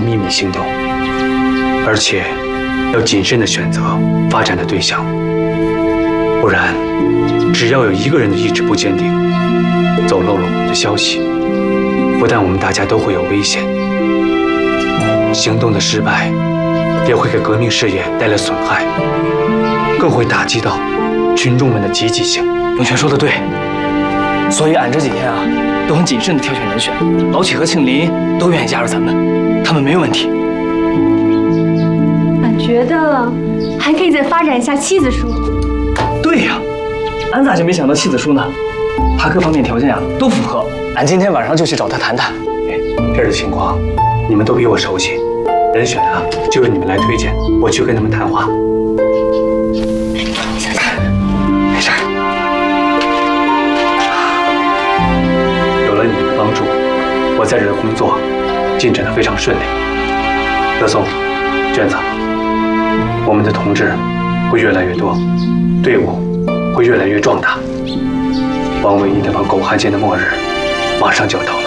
秘密行动，而且要谨慎地选择发展的对象，不然，只要有一个人的意志不坚定，走漏了我们的消息，不但我们大家都会有危险，行动的失败也会给革命事业带来损害，更会打击到群众们的积极性。 永泉说的对，所以俺这几天啊，都很谨慎地挑选人选。老启和庆林都愿意加入咱们，他们没有问题。 俺觉得还可以再发展一下妻子树。 对呀，俺咋就没想到妻子树呢？他各方面条件啊都符合，俺今天晚上就去找他谈谈。 这儿的情况你们都比我熟悉，人选啊就由你们来推荐，我去跟他们谈话。没事儿，有了你们的帮助，我在这儿的工作进展得非常顺利。德松、卷子，我们的同志会越来越多，队伍会越来越壮大。王唯一那帮狗汉奸的末日马上就要到了。